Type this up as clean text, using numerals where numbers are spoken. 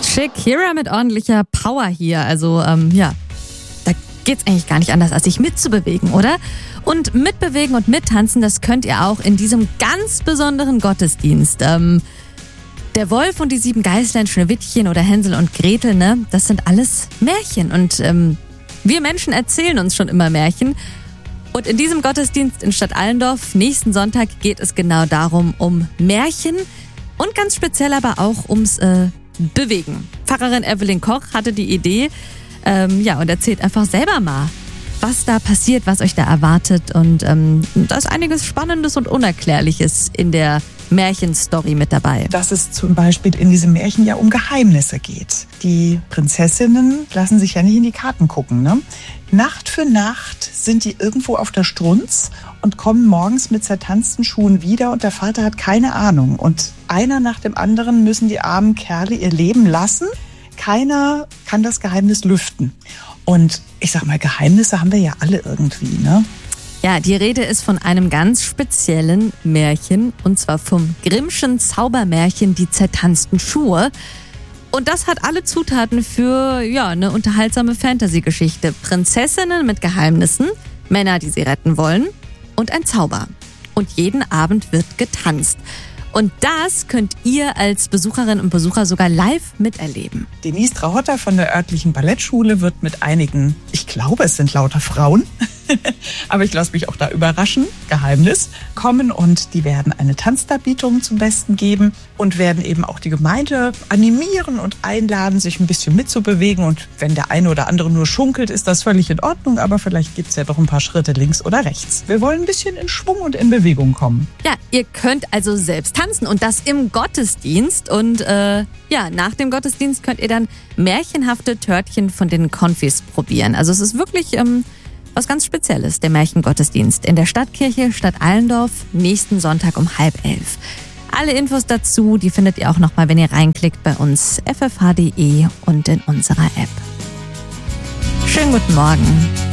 Shakira mit ordentlicher Power hier. Also, da geht's eigentlich gar nicht anders, als sich mitzubewegen, oder? Und mitbewegen und mittanzen, das könnt ihr auch in diesem ganz besonderen Gottesdienst. Der Wolf und die 7 Geißlein, Schneewittchen oder Hänsel und Gretel, ne? Das sind alles Märchen. Und wir Menschen erzählen uns schon immer Märchen. Und in diesem Gottesdienst in Stadt Allendorf, nächsten Sonntag, geht es genau darum, um Märchen und ganz speziell aber auch ums Bewegen. Pfarrerin Evelyn Koch hatte die Idee, und erzählt einfach selber mal, was da passiert, was euch da erwartet. Und da ist einiges Spannendes und Unerklärliches in der Märchenstory mit dabei. Dass es zum Beispiel in diesem Märchen ja um Geheimnisse geht. Die Prinzessinnen lassen sich ja nicht in die Karten gucken, ne? Nacht für Nacht sind die irgendwo auf der Strunz und kommen morgens mit zertanzten Schuhen wieder und der Vater hat keine Ahnung. Und einer nach dem anderen müssen die armen Kerle ihr Leben lassen. Keiner kann das Geheimnis lüften. Und ich sag mal, Geheimnisse haben wir ja alle irgendwie, ne? Ja, die Rede ist von einem ganz speziellen Märchen, und zwar vom Grimmschen Zaubermärchen Die zertanzten Schuhe. Und das hat alle Zutaten für eine unterhaltsame Fantasy-Geschichte. Prinzessinnen mit Geheimnissen, Männer, die sie retten wollen und ein Zauber. Und jeden Abend wird getanzt. Und das könnt ihr als Besucherinnen und Besucher sogar live miterleben. Denise Trahotter von der örtlichen Ballettschule wird mit einigen, ich glaube es sind lauter Frauen, aber ich lasse mich auch da überraschen, Geheimnis, kommen und die werden eine Tanzdarbietung zum Besten geben und werden eben auch die Gemeinde animieren und einladen, sich ein bisschen mitzubewegen. Und wenn der eine oder andere nur schunkelt, ist das völlig in Ordnung, aber vielleicht gibt es ja doch ein paar Schritte links oder rechts. Wir wollen ein bisschen in Schwung und in Bewegung kommen. Ja, ihr könnt also selbst tanzen und das im Gottesdienst. Und nach dem Gottesdienst könnt ihr dann märchenhafte Törtchen von den Konfis probieren. Also es ist wirklich was ganz Spezielles, der Märchengottesdienst in der Stadtkirche Stadt Allendorf, nächsten Sonntag um 10:30. Alle Infos dazu, die findet ihr auch nochmal, wenn ihr reinklickt bei uns ffh.de und in unserer App. Schönen guten Morgen.